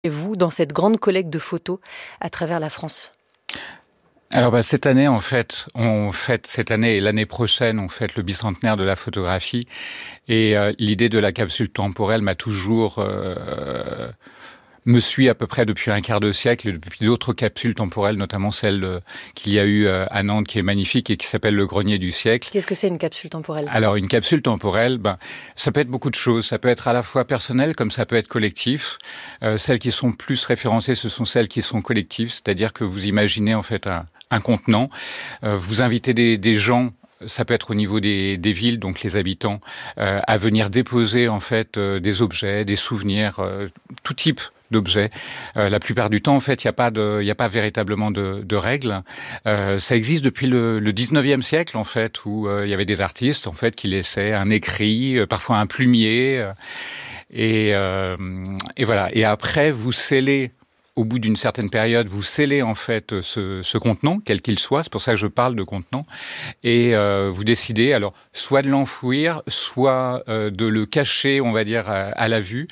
Et vous, dans cette grande collecte de photos à travers la France? Alors cette année, en fait, on fête cette année et l'année prochaine, on fête le bicentenaire de la photographie. Et l'idée de la capsule temporelle m'a toujours me suit à peu près depuis un quart de siècle et depuis d'autres capsules temporelles, notamment celle qu'il y a eu à Nantes, qui est magnifique et qui s'appelle le Grenier du siècle. Qu'est-ce que c'est une capsule temporelle? Alors une capsule temporelle, ça peut être beaucoup de choses. Ça peut être à la fois personnel comme ça peut être collectif. Celles qui sont plus référencées, ce sont celles qui sont collectives, c'est-à-dire que vous imaginez en fait un contenant, vous invitez des gens. Ça peut être au niveau des villes, donc les habitants, à venir déposer en fait des objets, des souvenirs, tout type d'objets. La plupart du temps, en fait, il y a pas véritablement de règles. Ça existe depuis le 19e siècle, en fait, où il y avait des artistes, en fait, qui laissaient un écrit, parfois un plumier, et voilà. Et après, vous scellez. Au bout d'une certaine période, vous scellez en fait ce contenant, quel qu'il soit. C'est pour ça que je parle de contenant. Et vous décidez alors soit de l'enfouir, soit de le cacher, on va dire, à la vue.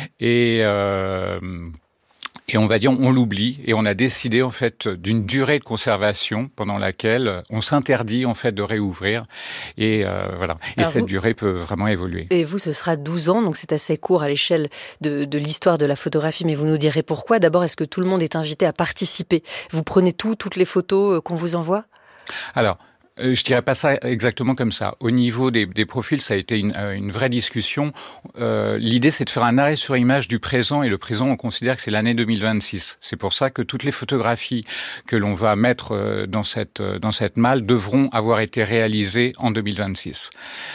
Et on va dire, on l'oublie et on a décidé en fait d'une durée de conservation pendant laquelle on s'interdit en fait de réouvrir et voilà. Et alors cette durée peut vraiment évoluer. Et vous, ce sera 12 ans, donc c'est assez court à l'échelle de l'histoire de la photographie, mais vous nous direz pourquoi. D'abord, est-ce que tout le monde est invité à participer? Vous prenez toutes les photos qu'on vous envoie? Alors, je dirais pas ça exactement comme ça. Au niveau des profils, ça a été une vraie discussion. L'idée, c'est de faire un arrêt sur image du présent, et le présent, on considère que c'est l'année 2026. C'est pour ça que toutes les photographies que l'on va mettre dans cette malle devront avoir été réalisées en 2026.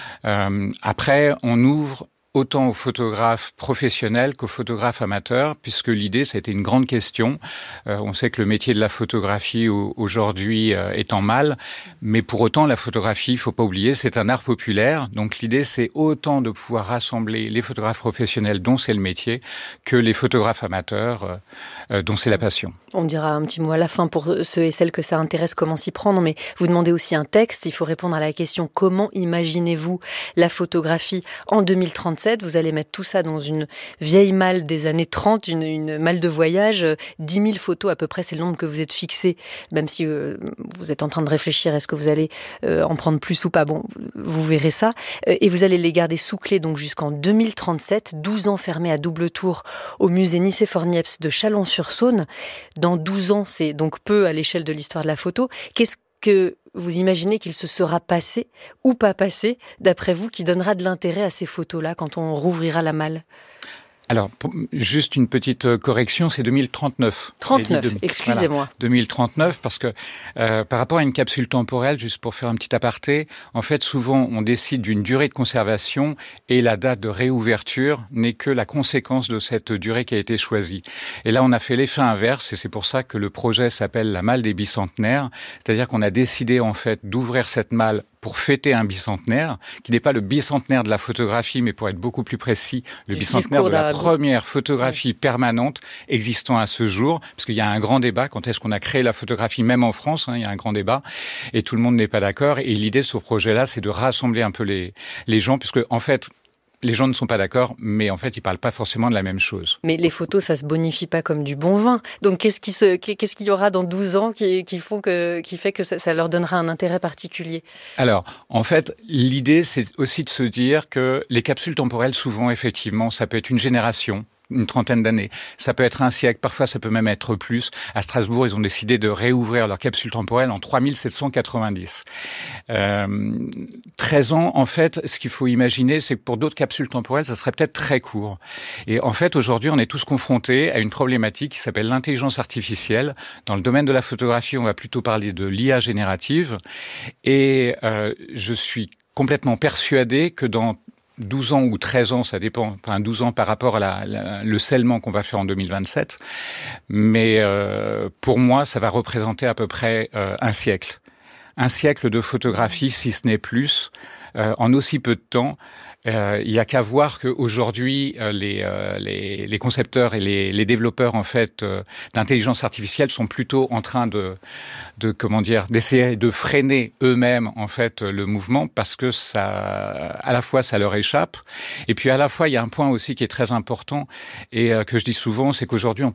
Après, on ouvre autant aux photographes professionnels qu'aux photographes amateurs, puisque l'idée, ça a été une grande question. On sait que le métier de la photographie aujourd'hui est en mal, mais pour autant, la photographie, il faut pas oublier, c'est un art populaire. Donc l'idée, c'est autant de pouvoir rassembler les photographes professionnels, dont c'est le métier, que les photographes amateurs, dont c'est la passion. On dira un petit mot à la fin pour ceux et celles que ça intéresse, comment s'y prendre, mais vous demandez aussi un texte. Il faut répondre à la question: comment imaginez-vous la photographie en 2037? Vous allez mettre tout ça dans une vieille malle des années 30, une malle de voyage, 10 000 photos à peu près, c'est le nombre que vous êtes fixé, même si vous êtes en train de réfléchir, est-ce que vous allez en prendre plus ou pas? Bon, vous verrez ça. Et vous allez les garder sous clé donc jusqu'en 2037, 12 ans fermés à double tour au musée Nicéphore-Niepce de Chalon-sur-Saône. Dans 12 ans, c'est donc peu à l'échelle de l'histoire de la photo. Qu'est-ce que vous imaginez qu'il se sera passé ou pas passé, d'après vous, qui donnera de l'intérêt à ces photos-là quand on rouvrira la malle? Alors, juste une petite correction, c'est 2039. 39, excusez-moi. Voilà, 2039, parce que par rapport à une capsule temporelle, juste pour faire un petit aparté, en fait, souvent, on décide d'une durée de conservation et la date de réouverture n'est que la conséquence de cette durée qui a été choisie. Et là, on a fait l'effet inverse, et c'est pour ça que le projet s'appelle la malle des bicentenaires, c'est-à-dire qu'on a décidé, en fait, d'ouvrir cette malle pour fêter un bicentenaire, qui n'est pas le bicentenaire de la photographie, mais pour être beaucoup plus précis, le bicentenaire de la première photographie permanente existant à ce jour, parce qu'il y a un grand débat, quand est-ce qu'on a créé la photographie, même en France, il y a un grand débat, et tout le monde n'est pas d'accord, et l'idée de ce projet-là, c'est de rassembler un peu les gens, puisque en fait, les gens ne sont pas d'accord, mais en fait, ils parlent pas forcément de la même chose. Mais les photos, ça se bonifie pas comme du bon vin. Donc, qu'est-ce qu'il y aura dans 12 ans qui fait que ça leur donnera un intérêt particulier? Alors, en fait, l'idée, c'est aussi de se dire que les capsules temporelles, souvent, effectivement, ça peut être une génération, une trentaine d'années. Ça peut être un siècle, parfois ça peut même être plus. À Strasbourg, ils ont décidé de réouvrir leur capsule temporelle en 3790. 13 ans, en fait, ce qu'il faut imaginer, c'est que pour d'autres capsules temporelles, ça serait peut-être très court. Et en fait, aujourd'hui, on est tous confrontés à une problématique qui s'appelle l'intelligence artificielle. Dans le domaine de la photographie, on va plutôt parler de l'IA générative. Et je suis complètement persuadé que dans 12 ans ou 13 ans, ça dépend, enfin 12 ans par rapport à le scellement qu'on va faire en 2027. Mais pour moi, ça va représenter à peu près un siècle. Un siècle de photographie, si ce n'est plus, en aussi peu de temps. Il y a qu'à voir qu'aujourd'hui, les concepteurs et les développeurs en fait d'intelligence artificielle sont plutôt en train d'essayer de freiner eux-mêmes en fait le mouvement, parce que ça, à la fois, ça leur échappe, et puis à la fois, il y a un point aussi qui est très important et que je dis souvent, c'est qu'aujourd'hui, on